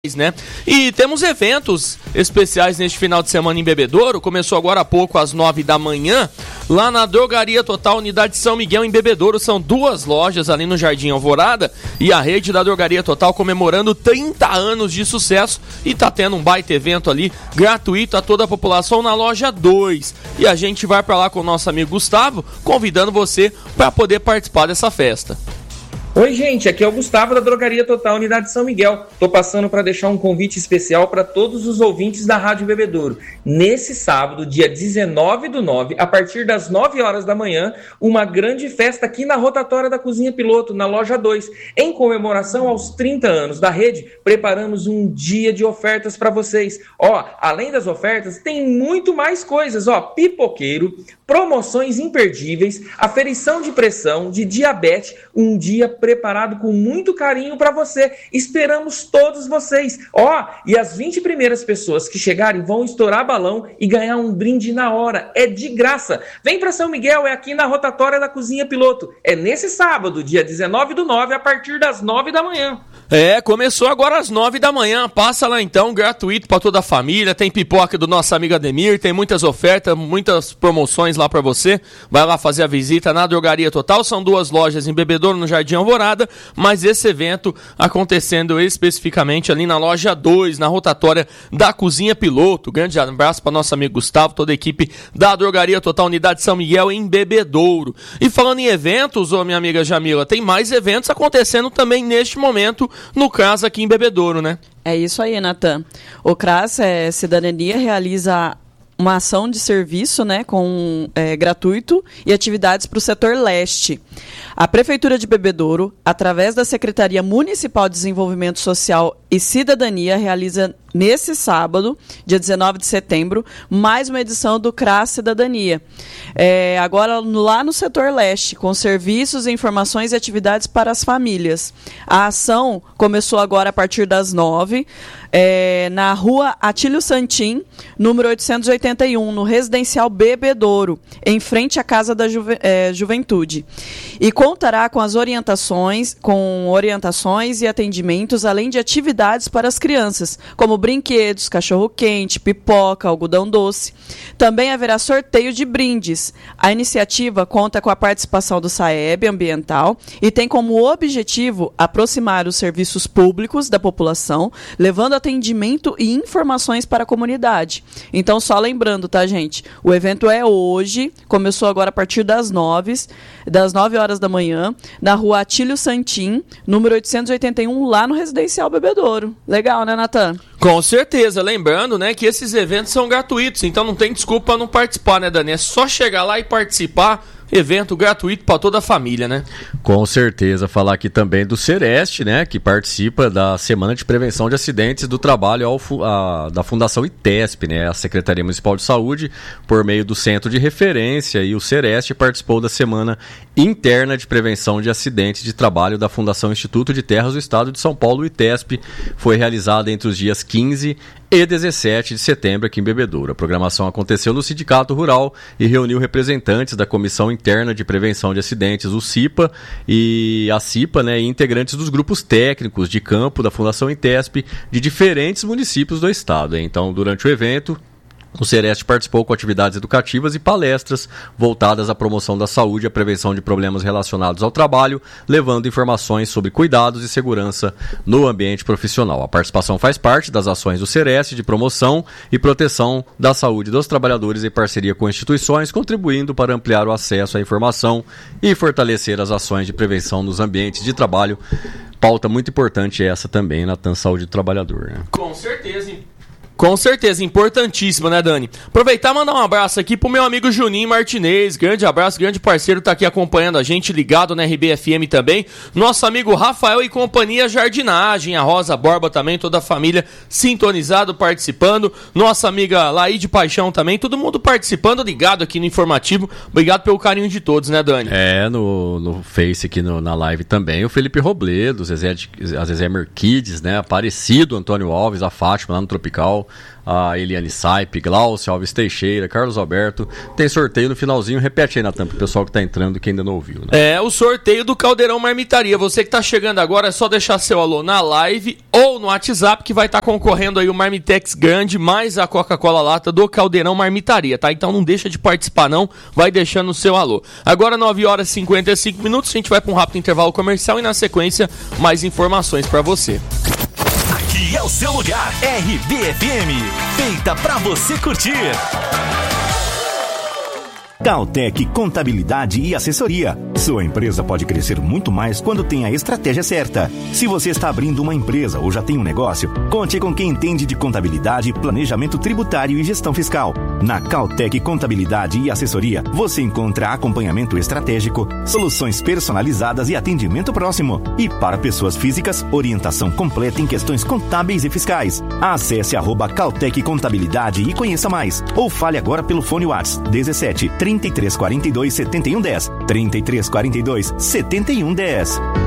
né? E temos eventos especiais neste final de semana em Bebedouro. Começou agora há pouco, às 9 da manhã, lá na Drogaria Total, unidade São Miguel, em Bebedouro. São duas lojas ali no Jardim Alvorada e a rede da Drogaria Total comemorando 30 anos de sucesso. E tá tendo um baita evento ali, gratuito a toda a população, na loja 2. E a gente vai pra lá com o nosso amigo Gustavo, convidando você para poder participar dessa festa. Oi, gente, aqui é o Gustavo da Drogaria Total, unidade São Miguel. Tô passando para deixar um convite especial para todos os ouvintes da Rádio Bebedouro. Nesse sábado, dia 19/9, a partir das 9 horas da manhã, uma grande festa aqui na rotatória da Cozinha Piloto, na loja 2. Em comemoração aos 30 anos da rede, preparamos um dia de ofertas para vocês. Além das ofertas, tem muito mais coisas, pipoqueiro, promoções imperdíveis, aferição de pressão, de diabetes, um dia preparado com muito carinho para você. Esperamos todos vocês. E as 20 primeiras pessoas que chegarem vão estourar balão e ganhar um brinde na hora. É de graça. Vem para São Miguel, é aqui na rotatória da Cozinha Piloto. É nesse sábado, dia 19/9, a partir das 9 da manhã. Começou agora às 9 da manhã. Passa lá então, gratuito para toda a família. Tem pipoca do nosso amigo Ademir, tem muitas ofertas, muitas promoções lá para você. Vai lá fazer a visita na Drogaria Total. São duas lojas em Bebedouro, no Jardim Alvorada, mas esse evento acontecendo especificamente ali na loja 2, na rotatória da Cozinha Piloto. Grande abraço para nosso amigo Gustavo, toda a equipe da Drogaria Total, unidade São Miguel, em Bebedouro. E falando em eventos, minha amiga Jamila, tem mais eventos acontecendo também neste momento no CRAS aqui em Bebedouro, né? É isso aí, Natan. O CRAS Cidadania realiza uma ação de serviço, né, gratuito e atividades para o setor leste. A Prefeitura de Bebedouro, através da Secretaria Municipal de Desenvolvimento Social e Cidadania, realiza nesse sábado, dia 19 de setembro, mais uma edição do CRAS Cidadania. Agora lá no setor leste, com serviços, informações e atividades para as famílias. A ação começou agora a partir das 9, na rua Atílio Santim, número 881, no Residencial Bebedouro, em frente à Casa da Juventude. E contará com orientações e atendimentos, além de atividades para as crianças, como brinquedos, cachorro-quente, pipoca, algodão doce. Também haverá sorteio de brindes. A iniciativa conta com a participação do SAEB Ambiental e tem como objetivo aproximar os serviços públicos da população, levando atendimento e informações para a comunidade. Então, só lembrando, tá, gente? O evento é hoje, começou agora a partir das 9 horas da manhã, na rua Atílio Santim, número 881, lá no Residencial Bebedouro. Legal, né, Natan? Com certeza, lembrando, né, que esses eventos são gratuitos, então não tem desculpa para não participar, né, Dani? É só chegar lá e participar. Evento gratuito para toda a família, né? Com certeza. Falar aqui também do Sereste, né? Que participa da Semana de Prevenção de Acidentes do Trabalho da Fundação ITESP, né? A Secretaria Municipal de Saúde, por meio do Centro de Referência, e o Sereste participou da Semana Interna de Prevenção de Acidentes de Trabalho da Fundação Instituto de Terras do Estado de São Paulo, ITESP. Foi realizada entre os dias 15 e 17 de setembro aqui em Bebedouro. A programação aconteceu no Sindicato Rural e reuniu representantes da Comissão Interna de Prevenção de Acidentes, o CIPA, e a CIPA, né, e integrantes dos grupos técnicos de campo da Fundação ITESP de diferentes municípios do estado. Então, durante o evento, o Sereste participou com atividades educativas e palestras voltadas à promoção da saúde e à prevenção de problemas relacionados ao trabalho, levando informações sobre cuidados e segurança no ambiente profissional. A participação faz parte das ações do Sereste de promoção e proteção da saúde dos trabalhadores em parceria com instituições, contribuindo para ampliar o acesso à informação e fortalecer as ações de prevenção nos ambientes de trabalho. Pauta muito importante essa também, na saúde do trabalhador, né? Com certeza, importantíssimo, né, Dani? Aproveitar e mandar um abraço aqui pro meu amigo Juninho Martinez. Grande abraço, grande parceiro, tá aqui acompanhando a gente, ligado na RBFM também. Nosso amigo Rafael e companhia Jardinagem, a Rosa Borba também, toda a família sintonizado, participando. Nossa amiga Laíde Paixão também, todo mundo participando, ligado aqui no Informativo. Obrigado pelo carinho de todos, né, Dani? No Face aqui na live também, o Felipe Robledo, a Zezé Merquides, né, Aparecido, Antônio Alves, a Fátima lá no Tropical. Amaral, a Eliane Saipe, Glaucio, Alves Teixeira, Carlos Alberto. Tem sorteio no finalzinho, repete aí, Natan, pro pessoal que tá entrando que ainda não ouviu. Né? É o sorteio do Caldeirão Marmitaria. Você que tá chegando agora, é só deixar seu alô na live ou no WhatsApp, que vai estar concorrendo aí o Marmitex grande mais a Coca-Cola lata do Caldeirão Marmitaria, tá? Então não deixa de participar não, vai deixando o seu alô. Agora 9 horas e 55 minutos, a gente vai para um rápido intervalo comercial e na sequência mais informações para você. Aqui é o seu lugar, RBFM, feita pra você curtir. Cautec Contabilidade e Assessoria. Sua empresa pode crescer muito mais quando tem a estratégia certa. Se você está abrindo uma empresa ou já tem um negócio, conte com quem entende de contabilidade, planejamento tributário e gestão fiscal. Na Cautec Contabilidade e Assessoria, você encontra acompanhamento estratégico, soluções personalizadas e atendimento próximo. E para pessoas físicas, orientação completa em questões contábeis e fiscais. Acesse @Cautec Contabilidade e conheça mais. Ou fale agora pelo fone WhatsApp 17 3342 7110. 3342 7110.